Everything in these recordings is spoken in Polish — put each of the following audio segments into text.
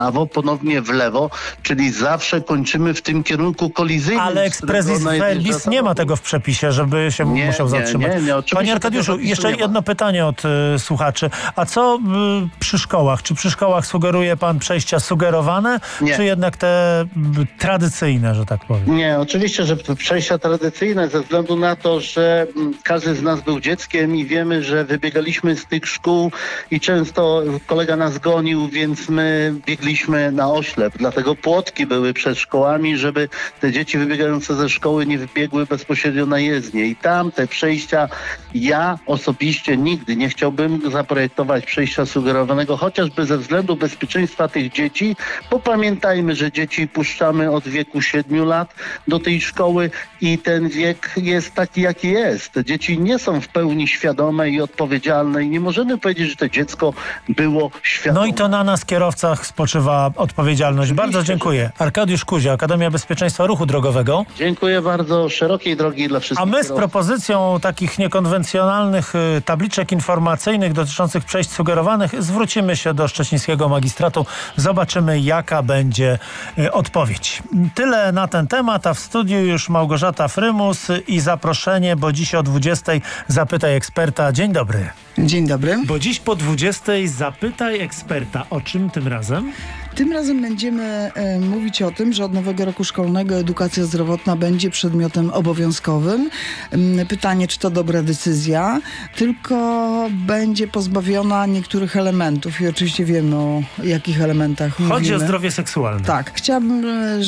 prawo, ponownie w lewo, czyli zawsze kończymy w tym kierunku kolizyjnym. Ale expressis verbis nie ma tego w przepisie, żeby się musiał zatrzymać. Panie Arkadiuszu, jeszcze jedno pytanie od słuchaczy. A co przy szkołach? Czy przy szkołach sugeruje pan przejścia sugerowane, czy jednak te tradycyjne, że tak powiem? Nie, oczywiście, że przejścia tradycyjne, ze względu na to, że każdy z nas był dzieckiem i wiemy, że wybiegaliśmy z tych szkół i często kolega nas gonił, więc my biegliśmy na oślep. Dlatego płotki były przed szkołami, żeby te dzieci wybiegające ze szkoły nie wybiegły bezpośrednio na jezdnię. I tam te przejścia, ja osobiście nigdy nie chciałbym zaprojektować przejścia sugerowanego, chociażby ze względu bezpieczeństwa tych dzieci, bo pamiętajmy, że dzieci puszczamy od wieku 7 lat do tej szkoły i ten wiek jest taki, jaki jest. Dzieci nie są w pełni świadome i odpowiedzialne i nie możemy powiedzieć, że to dziecko było świadome. No i to na nas, kierowcach, spoczywa odpowiedzialność. Bardzo dziękuję. Arkadiusz Kuzia, Akademia Bezpieczeństwa Ruchu Drogowego. Dziękuję bardzo. Szerokiej drogi dla wszystkich. A my z propozycją takich niekonwencjonalnych tabliczek informacyjnych dotyczących przejść sugerowanych zwrócimy się do szczecińskiego magistratu. Zobaczymy, jaka będzie odpowiedź. Tyle na ten temat, a w studiu już Małgorzata Frymus i zaproszenie, bo dziś o 20:00 Zapytaj Eksperta. Dzień dobry. Dzień dobry. Bo dziś po 20:00 Zapytaj Eksperta. O czym tym razem? Tym razem będziemy mówić o tym, że od nowego roku szkolnego edukacja zdrowotna będzie przedmiotem obowiązkowym. Pytanie, czy to dobra decyzja, tylko będzie pozbawiona niektórych elementów i oczywiście wiemy, o jakich elementach mówimy. Chodzi o zdrowie seksualne. Tak. Chciałabym,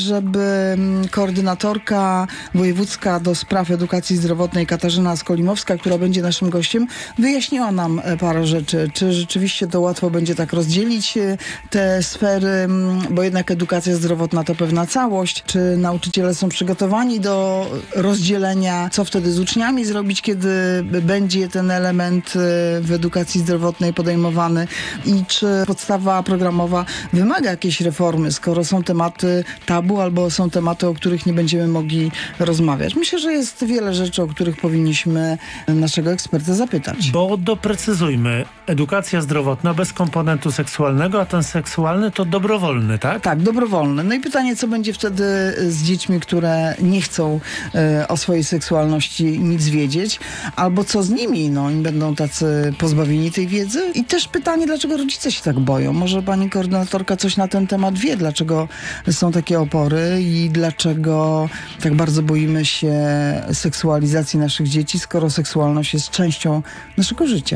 żeby koordynatorka wojewódzka do spraw edukacji zdrowotnej Katarzyna Skolimowska, która będzie naszym gościem, wyjaśniła nam parę rzeczy. Czy rzeczywiście to łatwo będzie tak rozdzielić te sfery, bo jednak edukacja zdrowotna to pewna całość. Czy nauczyciele są przygotowani do rozdzielenia, co wtedy z uczniami zrobić, kiedy będzie ten element w edukacji zdrowotnej podejmowany i czy podstawa programowa wymaga jakiejś reformy, skoro są tematy tabu albo są tematy, o których nie będziemy mogli rozmawiać. Myślę, że jest wiele rzeczy, o których powinniśmy naszego eksperta zapytać. Bo doprecyzujmy, edukacja zdrowotna bez komponentu seksualnego, a ten seksualny to dobrowolny, tak? Tak, dobrowolny. No i pytanie, co będzie wtedy z dziećmi, które nie chcą o swojej seksualności nic wiedzieć, albo co z nimi? No, oni będą tacy pozbawieni tej wiedzy. I też pytanie, dlaczego rodzice się tak boją? Może pani koordynatorka coś na ten temat wie, dlaczego są takie opory i dlaczego tak bardzo boimy się seksualizacji naszych dzieci, skoro seksualność jest częścią naszego życia.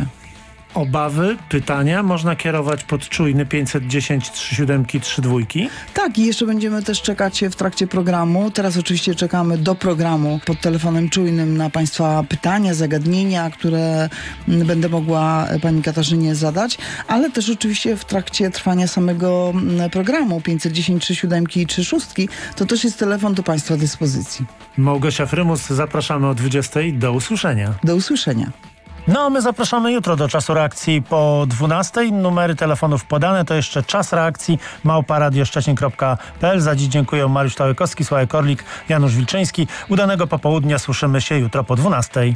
Obawy, pytania można kierować pod czujny 510 37 32. Tak, i jeszcze będziemy też czekać w trakcie programu. Teraz oczywiście czekamy do programu pod telefonem czujnym na państwa pytania, zagadnienia, które będę mogła pani Katarzynie zadać, ale też oczywiście w trakcie trwania samego programu 510 37 i 36 to też jest telefon do państwa dyspozycji. Małgosia Frymus, zapraszamy o 20:00. Do usłyszenia. Do usłyszenia. No, a my zapraszamy jutro do czasu reakcji po 12:00. Numery telefonów podane, to jeszcze czas reakcji @radioszczecin.pl. Za dziś dziękuję Mariusz Tałykowski, Sławek Korlik, Janusz Wilczyński. Udanego popołudnia, słyszymy się jutro po 12:00.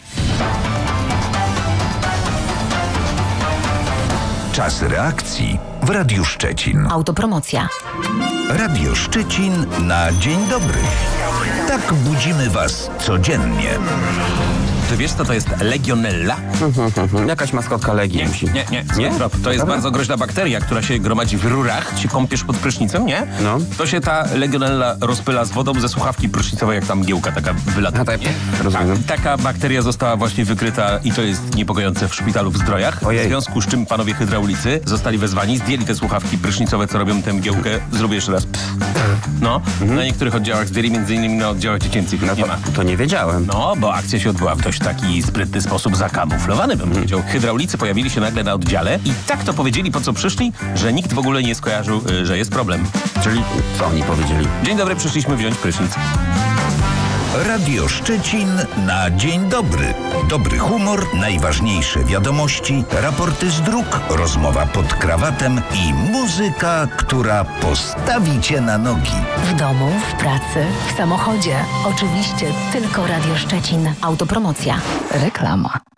Czas reakcji w Radiu Szczecin. Autopromocja. Radio Szczecin na dzień dobry. Tak budzimy was codziennie. Ty wiesz, co to jest legionella? Jakaś maskotka Legii. Nie? To jest bardzo groźna bakteria, która się gromadzi w rurach. Się kąpiesz pod prysznicem, nie? No. To się ta legionella rozpyla z wodą ze słuchawki prysznicowej, jak tam mgiełka taka wylatuje. Rozumiem. Taka bakteria została właśnie wykryta i to jest niepokojące w szpitalu w Zdrojach. Ojej. W związku z czym panowie hydraulicy zostali wezwani, zdjęli te słuchawki prysznicowe, co robią tę mgiełkę. Zrobię jeszcze raz. No. Na niektórych oddziałach zdjęli, między innymi na oddziałach dziecięcych. No nie ma. to nie wiedziałem. No, bo akcja się odbyła w dość taki sprytny sposób zakamuflowany, bym powiedział. Hydraulicy pojawili się nagle na oddziale i tak to powiedzieli, po co przyszli, że nikt w ogóle nie skojarzył, że jest problem. Czyli co oni powiedzieli? Dzień dobry, przyszliśmy wziąć prysznic. Radio Szczecin na dzień dobry. Dobry humor, najważniejsze wiadomości, raporty z dróg, rozmowa pod krawatem i muzyka, która postawi cię na nogi. W domu, w pracy, w samochodzie. Oczywiście tylko Radio Szczecin. Autopromocja. Reklama.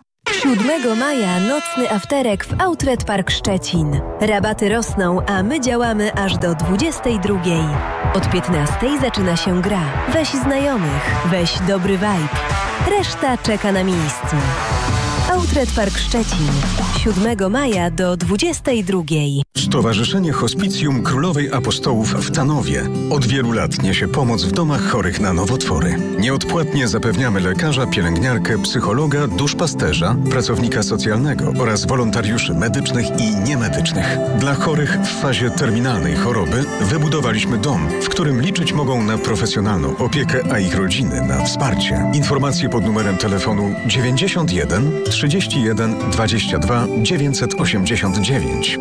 7 maja nocny afterek w Outlet Park Szczecin. Rabaty rosną, a my działamy aż do 22. Od 15 zaczyna się gra. Weź znajomych, weź dobry vibe. Reszta czeka na miejscu. Outlet Park Szczecin. 7 maja do 22. Stowarzyszenie Hospicjum Królowej Apostołów w Tanowie od wielu lat niesie pomoc w domach chorych na nowotwory. Nieodpłatnie zapewniamy lekarza, pielęgniarkę, psychologa, duszpasterza, pracownika socjalnego oraz wolontariuszy medycznych i niemedycznych. Dla chorych w fazie terminalnej choroby wybudowaliśmy dom, w którym liczyć mogą na profesjonalną opiekę, a ich rodziny na wsparcie. Informacje pod numerem telefonu 91 31 22 989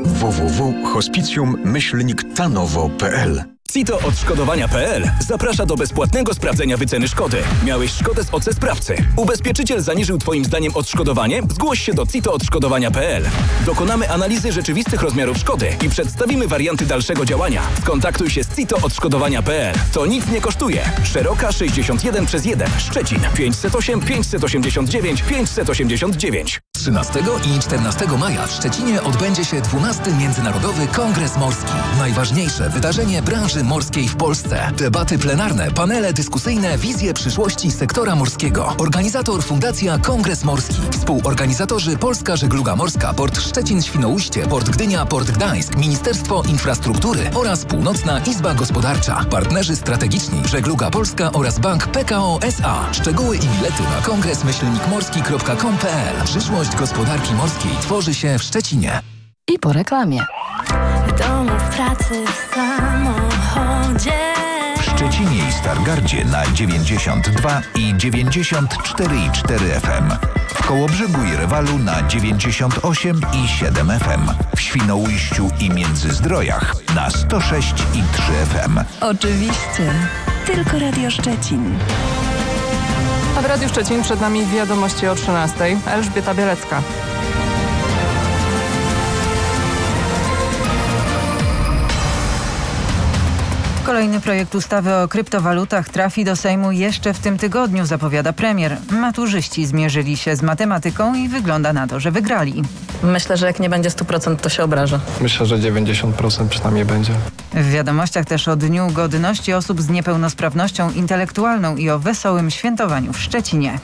www.hospicjum-tanowo.pl. CITO Odszkodowania.pl zaprasza do bezpłatnego sprawdzenia wyceny szkody. Miałeś szkodę z OC sprawcy. Ubezpieczyciel zaniżył Twoim zdaniem odszkodowanie? Zgłoś się do CITO Odszkodowania.pl. Dokonamy analizy rzeczywistych rozmiarów szkody i przedstawimy warianty dalszego działania. Skontaktuj się z CITO Odszkodowania.pl. To nic nie kosztuje. Szeroka 61/1. Szczecin 508 589 589. 13 i 14 maja w Szczecinie odbędzie się 12. Międzynarodowy Kongres Morski. Najważniejsze wydarzenie branży morskiej w Polsce. Debaty plenarne, panele dyskusyjne, wizje przyszłości sektora morskiego. Organizator Fundacja Kongres Morski. Współorganizatorzy Polska Żegluga Morska, Port Szczecin-Świnoujście, Port Gdynia, Port Gdańsk, Ministerstwo Infrastruktury oraz Północna Izba Gospodarcza. Partnerzy strategiczni Żegluga Polska oraz Bank PKO SA. Szczegóły i bilety na kongres-morski.com.pl. Przyszłość gospodarki morskiej tworzy się w Szczecinie. I po reklamie. W domu, w pracy, w samochodzie. W Szczecinie i Stargardzie na 92 i 94,4 FM. W Kołobrzegu i Rewalu na 98 i 7 FM. W Świnoujściu i Międzyzdrojach na 106 i 3 FM. Oczywiście. Tylko Radio Szczecin. A w Radiu Szczecin przed nami wiadomości o 13:00. Elżbieta Bielecka. Kolejny projekt ustawy o kryptowalutach trafi do Sejmu jeszcze w tym tygodniu, zapowiada premier. Maturzyści zmierzyli się z matematyką i wygląda na to, że wygrali. Myślę, że jak nie będzie 100%, to się obraża. Myślę, że 90% przynajmniej będzie. W wiadomościach też o Dniu Godności Osób z Niepełnosprawnością Intelektualną i o wesołym świętowaniu w Szczecinie.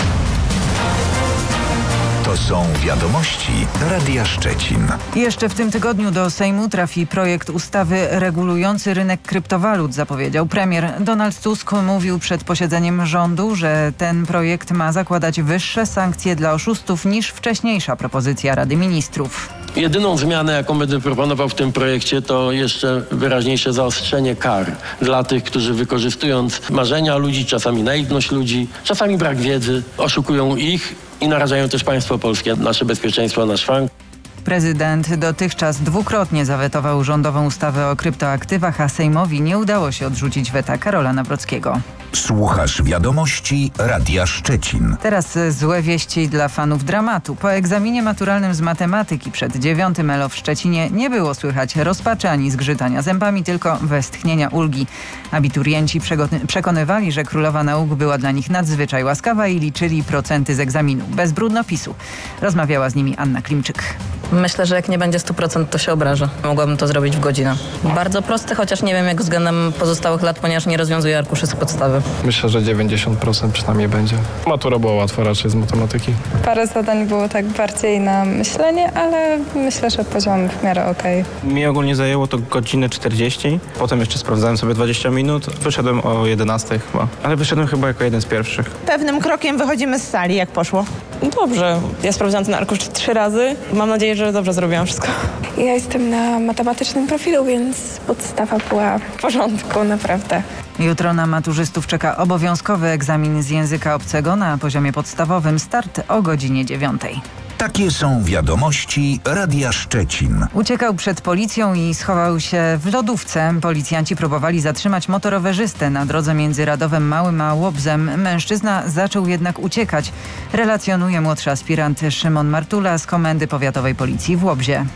To są wiadomości Radia Szczecin. Jeszcze w tym tygodniu do Sejmu trafi projekt ustawy regulujący rynek kryptowalut, zapowiedział premier. Donald Tusk mówił przed posiedzeniem rządu, że ten projekt ma zakładać wyższe sankcje dla oszustów niż wcześniejsza propozycja Rady Ministrów. Jedyną zmianę, jaką będę proponował w tym projekcie, to jeszcze wyraźniejsze zaostrzenie kar dla tych, którzy wykorzystując marzenia ludzi, czasami naiwność ludzi, czasami brak wiedzy, oszukują ich i narażają też państwo polskie, nasze bezpieczeństwo, nasz frank. Prezydent dotychczas dwukrotnie zawetował rządową ustawę o kryptoaktywach, a Sejmowi nie udało się odrzucić weta Karola Nawrockiego. Słuchasz wiadomości Radia Szczecin. Teraz złe wieści dla fanów dramatu. Po egzaminie maturalnym z matematyki przed 9 ELO w Szczecinie nie było słychać rozpaczy ani zgrzytania zębami, tylko westchnienia ulgi. Abiturienci przekonywali, że królowa nauk była dla nich nadzwyczaj łaskawa i liczyli procenty z egzaminu. Bez brudnopisu. Rozmawiała z nimi Anna Klimczyk. Myślę, że jak nie będzie 100%, to się obraża. Mogłabym to zrobić w godzinę. Bardzo prosty, chociaż nie wiem jak względem pozostałych lat, ponieważ nie rozwiązuję arkuszy z podstawy. Myślę, że 90% przynajmniej będzie. Matura była łatwa raczej z matematyki. Parę zadań było tak bardziej na myślenie, ale myślę, że poziom w miarę okej. Mi ogólnie zajęło to godzinę 40. Potem jeszcze sprawdzałem sobie 20 minut. Wyszedłem o 11 chyba. Ale wyszedłem chyba jako jeden z pierwszych. Pewnym krokiem wychodzimy z sali. Jak poszło? Dobrze. Ja sprawdzałam ten arkusz 3 razy. Mam nadzieję, że dobrze zrobiłam wszystko. Ja jestem na matematycznym profilu, więc podstawa była w porządku, naprawdę. Jutro na maturzystów czeka obowiązkowy egzamin z języka obcego na poziomie podstawowym. Start o godzinie 9. Takie są wiadomości Radia Szczecin. Uciekał przed policją i schował się w lodówce. Policjanci próbowali zatrzymać motorowerzystę na drodze między Radowem Małym a Łobzem. Mężczyzna zaczął jednak uciekać. Relacjonuje młodszy aspirant Szymon Martula z Komendy Powiatowej Policji w Łobzie.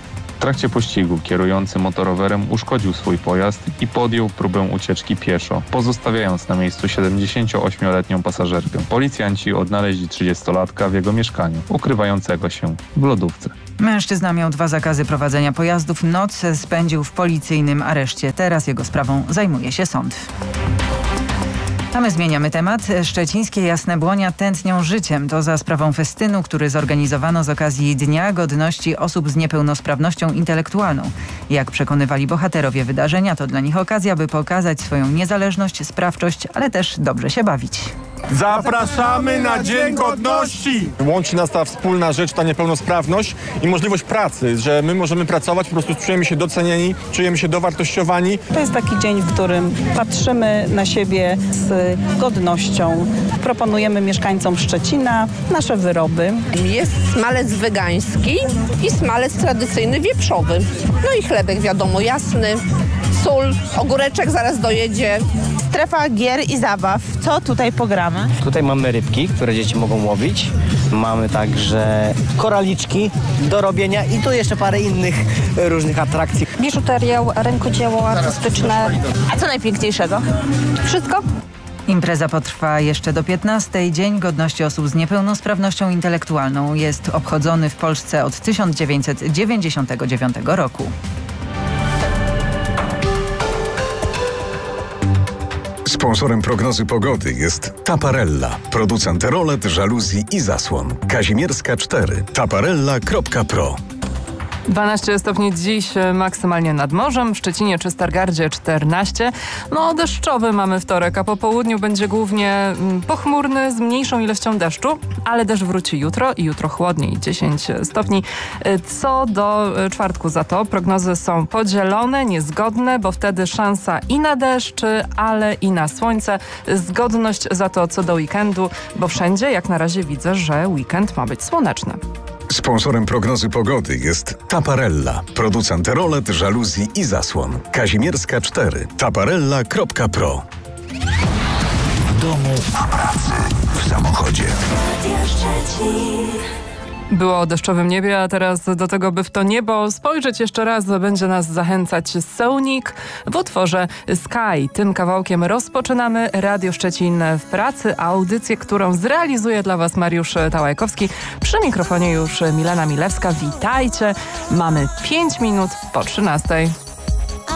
trakcie pościgu kierujący motorowerem uszkodził swój pojazd i podjął próbę ucieczki pieszo, pozostawiając na miejscu 78-letnią pasażerkę. Policjanci odnaleźli 30-latka w jego mieszkaniu, ukrywającego się w lodówce. Mężczyzna miał 2 zakazy prowadzenia pojazdów. Noc spędził w policyjnym areszcie. Teraz jego sprawą zajmuje się sąd. A my zmieniamy temat. Szczecińskie Jasne Błonia tętnią życiem. To za sprawą festynu, który zorganizowano z okazji Dnia Godności Osób z Niepełnosprawnością Intelektualną. Jak przekonywali bohaterowie wydarzenia, to dla nich okazja, by pokazać swoją niezależność, sprawczość, ale też dobrze się bawić. Zapraszamy na Dzień Godności! Łączy nas ta wspólna rzecz, ta niepełnosprawność i możliwość pracy, że my możemy pracować, po prostu czujemy się docenieni, czujemy się dowartościowani. To jest taki dzień, w którym patrzymy na siebie z godnością. Proponujemy mieszkańcom Szczecina nasze wyroby. Jest smalec wegański i smalec tradycyjny wieprzowy. No i chlebek wiadomo, jasny, sól, ogóreczek zaraz dojedzie. Strefa gier i zabaw. Co tutaj pogramy? Tutaj mamy rybki, które dzieci mogą łowić. Mamy także koraliczki do robienia i tu jeszcze parę innych różnych atrakcji. Biżuterię, rękodzieło artystyczne. A co najpiękniejszego? Wszystko. Impreza potrwa jeszcze do 15. Dzień Godności Osób z Niepełnosprawnością Intelektualną jest obchodzony w Polsce od 1999 roku. Sponsorem prognozy pogody jest Taparella, producent rolet, żaluzji i zasłon. Kazimierska 4, taparella.pro. 12 stopni dziś maksymalnie nad morzem, w Szczecinie czy Stargardzie 14. No deszczowy mamy wtorek, a po południu będzie głównie pochmurny z mniejszą ilością deszczu, ale deszcz wróci jutro i jutro chłodniej, 10 stopni. Co do czwartku za to prognozy są podzielone, niezgodne, bo wtedy szansa i na deszcz, ale i na słońce. Zgodność za to co do weekendu, bo wszędzie jak na razie widzę, że weekend ma być słoneczny. Sponsorem prognozy pogody jest Taparella, producent rolet, żaluzji i zasłon. Kazimierska 4, taparella.pro. W domu, w pracy, w samochodzie. Było o deszczowym niebie, a teraz do tego, by w to niebo spojrzeć jeszcze raz, będzie nas zachęcać Sonic w utworze Sky. Tym kawałkiem rozpoczynamy Radio Szczecin w pracy, audycję, którą zrealizuje dla Was Mariusz Tałajkowski. Przy mikrofonie już Milena Milewska. Witajcie. Mamy 5 minut po 13.